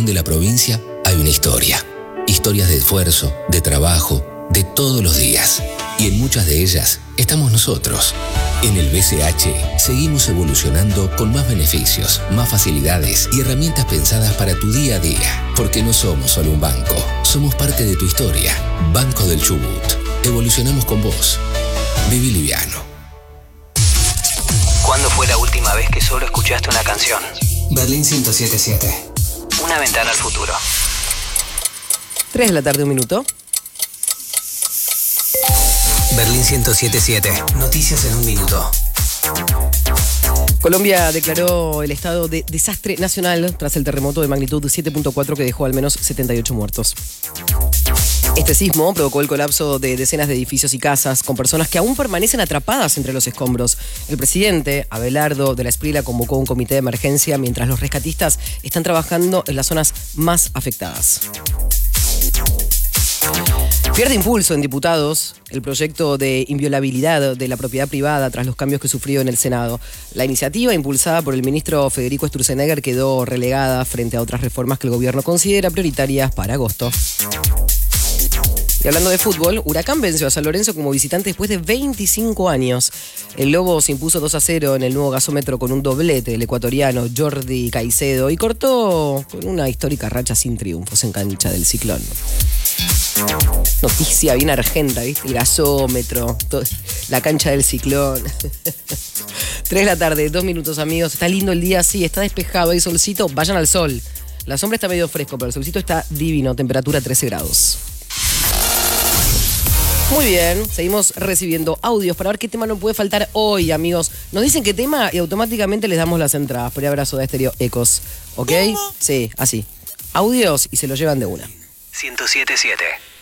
rincón de la provincia hay una historia. Historias de esfuerzo, de trabajo, de todos los días. Y en muchas de ellas estamos nosotros. En el BCH seguimos evolucionando con más beneficios, más facilidades y herramientas pensadas para tu día a día. Porque no somos solo un banco, somos parte de tu historia. Banco del Chubut. Evolucionamos con vos. Viví liviano. ¿Cuándo fue la última vez que solo escuchaste una canción? Berlín 107.7. Una ventana al futuro. 3 de la tarde, 1 minuto. Berlín 107.7. Noticias en 1 minuto. Colombia declaró el estado de desastre nacional tras el terremoto de magnitud 7.4 que dejó al menos 78 muertos. Este sismo provocó el colapso de decenas de edificios y casas con personas que aún permanecen atrapadas entre los escombros. El presidente, Abelardo de la Esprila, convocó un comité de emergencia mientras los rescatistas están trabajando en las zonas más afectadas. Pierde impulso en diputados el proyecto de inviolabilidad de la propiedad privada tras los cambios que sufrió en el Senado. La iniciativa, impulsada por el ministro Federico Sturzenegger, quedó relegada frente a otras reformas que el gobierno considera prioritarias para agosto. Y hablando de fútbol, Huracán venció a San Lorenzo como visitante después de 25 años. El Lobo se impuso 2-0 en el nuevo gasómetro con un doblete del ecuatoriano Jordi Caicedo y cortó con una histórica racha sin triunfos en cancha del Ciclón. Noticia bien argenta, ¿viste? El gasómetro, la cancha del Ciclón. 3 de la tarde, 2 minutos, amigos. Está lindo el día, sí, está despejado, hay solcito, vayan al sol. La sombra está medio fresco, pero el solcito está divino, temperatura 13 grados. Muy bien, seguimos recibiendo audios para ver qué tema no puede faltar hoy, amigos. Nos dicen qué tema y automáticamente les damos las entradas. Por el abrazo de Estéreo Ecos, ¿ok? Sí, así. Audios y se lo llevan de una. 107.7.